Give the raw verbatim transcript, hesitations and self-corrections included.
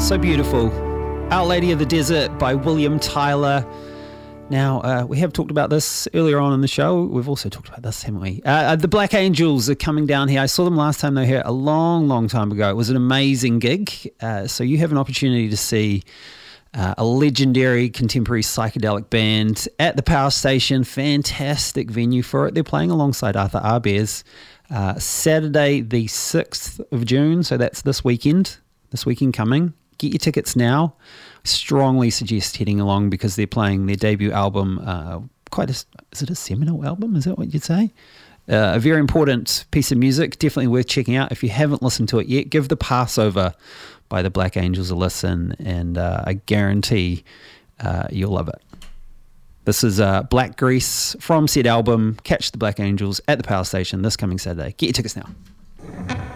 So beautiful. Our Lady of the Desert by William Tyler. Now, uh, we have talked about this earlier on in the show. We've also talked about this, haven't we? Uh, the Black Angels are coming down here. I saw them last time they were here a long, long time ago. It was an amazing gig. Uh, so you have an opportunity to see uh, a legendary contemporary psychedelic band at the Power Station. Fantastic venue for it. They're playing alongside Arthur Arberes uh, Saturday the sixth of June. So that's this weekend. This weekend coming. Get your tickets now. Strongly suggest heading along because they're playing their debut album. Uh, quite a, is it a seminal album? Is that what you'd say? Uh, a very important piece of music. Definitely worth checking out. If you haven't listened to it yet, give The Passover by the Black Angels a listen, and uh, I guarantee uh, you'll love it. This is uh, Black Grease from said album. Catch the Black Angels at the Power Station this coming Saturday. Get your tickets now.